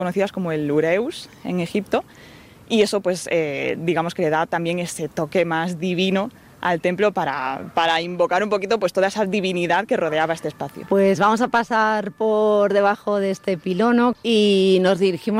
conocidas como el Ureus en Egipto, y eso pues digamos que le da también ese toque más divino al templo para invocar un poquito pues toda esa divinidad que rodeaba este espacio. Pues vamos a pasar por debajo de este pilono y nos dirigimos